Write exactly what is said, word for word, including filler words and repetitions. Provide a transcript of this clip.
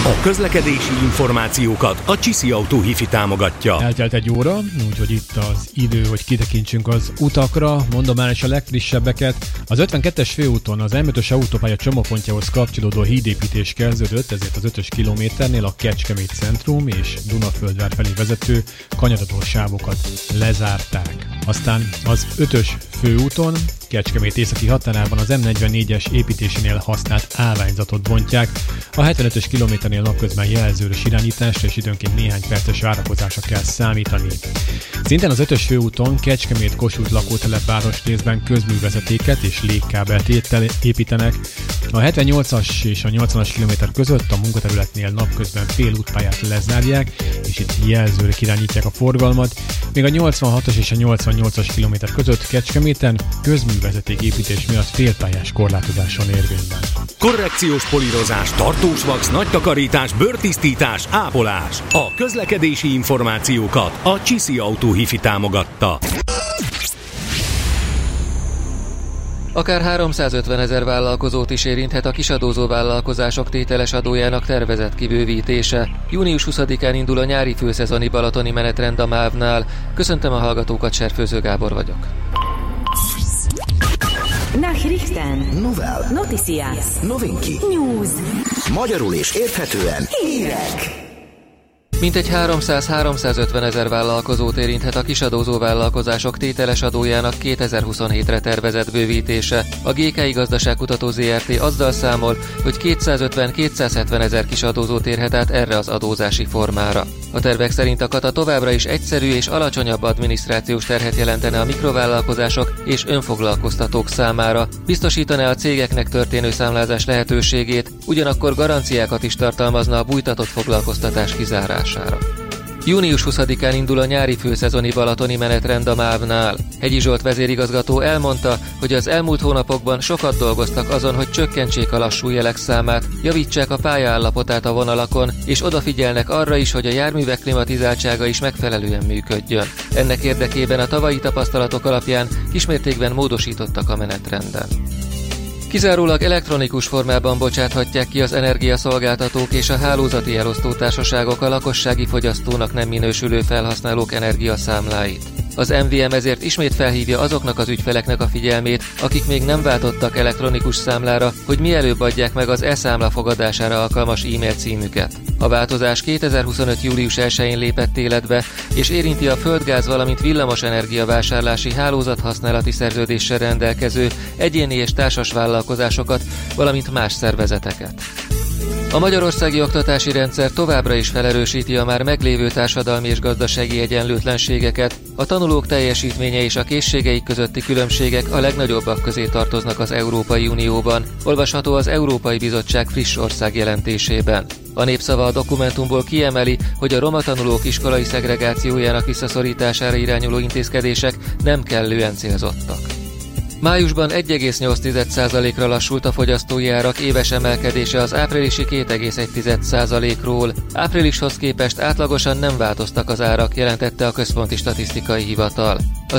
A közlekedési információkat a Csiszi Autó Hifi támogatja. Eltelt egy óra, úgyhogy itt az idő, hogy kitekintsünk az utakra. Mondom már is a legfrissebbeket. Az ötvenkettes főúton az M ötös autópálya csomópontjához kapcsolódó hídépítés kezdődött, ezért az ötös kilométernél a Kecskemét centrum és Dunaföldvár felé vezető kanyarodó sávokat lezárták. Aztán az ötös főúton Kecskemét északi határában az M negyvennégyes építésénél használt állványzatot bontják. A hetvenötös kilométernél napközben jelzőrös irányításra és időnként néhány perces várakozásra kell számítani. Szintén az ötös főúton Kecskemét-Kossuth lakótelep városrészben közművezetéket és légkábelt építenek. A hetvennyolcas és a nyolcvanas kilométer között a munkaterületnél napközben félútpályát lezárják, és itt jelzőrök irányítják a forgalmat, még a nyolcvanhatos és a nyolcvannyolcas kilométer között Kecskeméten közművezeték építés miatt félpályás korlátozáson érvényben. Korrekciós polírozás, tartós vax, nagy takarítás, bőrtisztítás, ápolás. A közlekedési információkat a Csiszi Autó Hifi támogatta. Akár háromszázötven ezer vállalkozót is érinthet a kisadózó vállalkozások tételes adójának tervezett kibővítése. június huszadikán indul a nyári főszezoni balatoni menetrend a mávnál. Köszöntöm a hallgatókat, Serfőző Gábor vagyok. Nachrichten, Novel, Noticias, Novinki, News, magyarul és érthetően hírek. Mintegy háromszáz-háromszázötven ezer vállalkozót érinthet a kisadózó vállalkozások tételes adójának kétezer-huszonhétre tervezett bővítése. A gé ká i Gazdaságkutató zé er té azzal számol, hogy kétszázötven-kétszázhetven ezer kisadózót érhet át erre az adózási formára. A tervek szerint a kata továbbra is egyszerű és alacsonyabb adminisztrációs terhet jelentene a mikrovállalkozások és önfoglalkoztatók számára, biztosítaná a cégeknek történő számlázás lehetőségét, ugyanakkor garanciákat is tartalmazna a bújtatott foglalkoztatás kizárására. június huszadikán indul a nyári főszezoni balatoni menetrend a mávnál. Hegyi Zsolt vezérigazgató elmondta, hogy az elmúlt hónapokban sokat dolgoztak azon, hogy csökkentsék a lassú jelek számát, javítsák a pályaállapotát a vonalakon, és odafigyelnek arra is, hogy a járművek klimatizáltsága is megfelelően működjön. Ennek érdekében a tavalyi tapasztalatok alapján kismértékben módosítottak a menetrenden. Kizárólag elektronikus formában bocsáthatják ki az energiaszolgáltatók és a hálózati elosztótársaságok a lakossági fogyasztónak nem minősülő felhasználók energiaszámláit. Az em vé em ezért ismét felhívja azoknak az ügyfeleknek a figyelmét, akik még nem váltottak elektronikus számlára, hogy mielőbb adják meg az e-számla fogadására alkalmas e-mail címüket. A változás kétezer-huszonöt július elsején lépett életbe, és érinti a földgáz, valamint villamos energiavásárlási hálózathasználati szerződéssel rendelkező egyéni és társas vállalkozásokat, valamint más szervezeteket. A magyarországi oktatási rendszer továbbra is felerősíti a már meglévő társadalmi és gazdasági egyenlőtlenségeket, a tanulók teljesítménye és a készségeik közötti különbségek a legnagyobbak közé tartoznak az Európai Unióban, olvasható az Európai Bizottság friss országjelentésében. A Népszava a dokumentumból kiemeli, hogy a roma tanulók iskolai szegregációjának visszaszorítására irányuló intézkedések nem kellően célzottak. Májusban egy egész nyolc százalékra lassult a fogyasztói árak éves emelkedése az áprilisi két egész egy százalékról. Áprilishoz képest átlagosan nem változtak az árak, jelentette a Központi Statisztikai Hivatal. Az